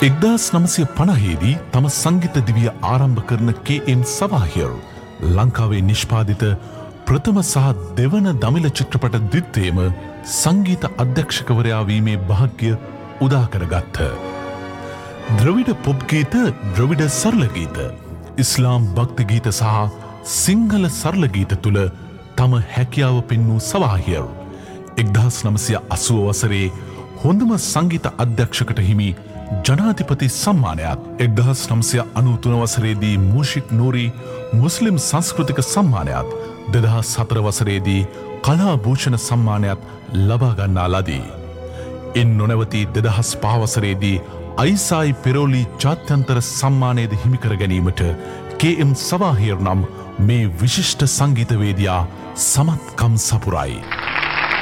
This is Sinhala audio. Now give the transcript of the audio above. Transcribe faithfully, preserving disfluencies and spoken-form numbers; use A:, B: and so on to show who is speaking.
A: එක්දාස් නවසිය පනහේදී තම සංගීත දිවිය ආරම්භ කරන කේ.එම්. සවාහිර් ලංකාවේ නිෂ්පාදිත ප්‍රථම සහ දෙවන දමිළ චිත්‍රපට දිත්තේම සංගීත අධ්‍යක්ෂකවරයා වීමේ භාග්‍ය උදා කරගත්හ. ද්‍රවිඩ පොප් ගීත, ද්‍රවිඩ සරල ගීත, ඉස්ලාම් භක්ති ගීත සහ සිංහල සරල ගීත තුළ තම හැකියාව පෙන්වූ සවාහිර් එක්දාස් නවසිය අසූව වසරේ හොඳම සංගීත අධ්‍යක්ෂකට හිමි ජනාධිපති සම්මානයත්, එක්දහස් නවසිය අනූතුන වසරේදී මූෂික් නූරි මුස්ලිම් සංස්කෘතික සම්මානයත්, දෙදහස් හතර වසරේදී කලා භූෂණ සම්මානයත් ලබාගන්නා ලදී. ඉන් නොනැවති දෙදහස් පහ වසරේදී අයිසායි පෙරෝලි ජාත්‍යන්තර සම්මානයද හිමිකර ගැනීමට කේ.එම්. සවාහිර් නම් මේ විශිෂ්ට සංගීතවේදියා සමත්කම් සපුරයි.